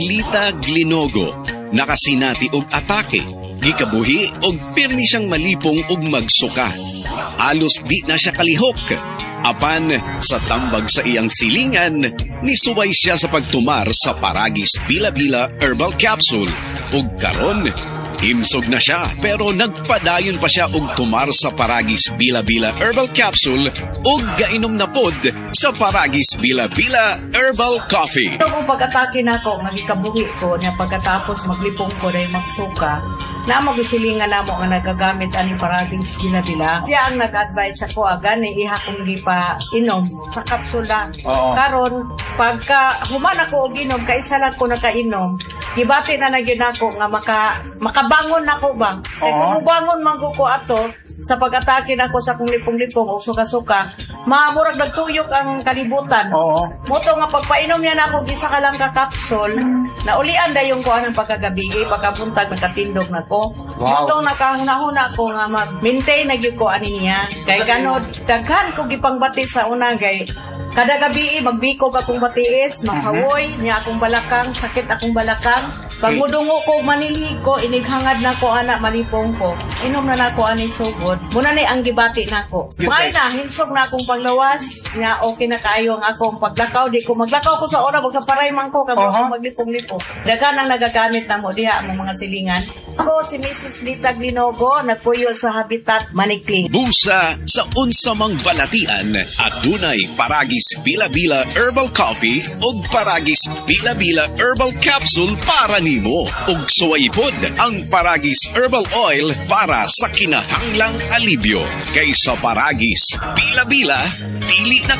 Lita Glinogo, nakasinati og atake, gikabuhi og pirmi siyang malipong og magsuka. Alos di na siya kalihok. Apan sa tambag sa iyang silingan, nisuway siya sa pagtumar sa Paragis Bila-Bila Herbal Capsule. Ug karon, himsog na siya pero nagpadayon pa siya og tumar sa Paragis Bila-Bila Herbal Capsule ug gainom na pod sa Paragis Bila-Bila Herbal Coffee. Ito kung pag-atake na ako, magikabuhi ko na pagkatapos maglipong ko na magsuka, na magsilingan na mo nga nagagamit ani Paragis Bila-Bila. Siya ang nag-advise ako gani iha kong gipa inom sa kapsula. Karon pagka human ako og inom kay isa lang ko nakainom, gibati na nagyud ako nga makabangon nako ba. Kay kung bangon man ko ato sa pag-atake nako sa kung lipong-lipong o suka-suka, maamurag nagtuyok ang kalibutan. Moto nga pagpainom niya nako gisa ka lang ka kapsul, na ulian dayon ko anang pagkagabi pagkapuntag nakatindog nako. Moto nakahuna-huna ko nga mag-maintain na gyud ko ani niya. Kay ganod daghan ko gipangbati sa una gay kada gabi magbiko akong batiis, makawoy niya akong balakang, sakit akong balakang. Pag mudungo ko, manili ko, inighangad na ko, anak, malipong ko. Inom na na ko, aning sugod. Muna ni ang gibati na ko. May na, hinsog na akong panglawas, nga okay na kayo ang akong paglakaw. Di ko maglakaw ko sa oras, sa paray man ko, kamo akong maglipong-lipo. Dagan ang nagagamit na mo, diha ang mga silingan. Ako, si Mrs. Lita Glinogo, nagpuyo sa Habitat Manikling. Busa sa unsamang balatian at dunay Paragis Bila-Bila Herbal Coffee o Paragis Bila-Bila Herbal Capsule para nimo. Ug suwaypod ang Paragis Herbal Oil para sa kinahanglang alibyo. Kaysa Paragis Bila-Bila, dili na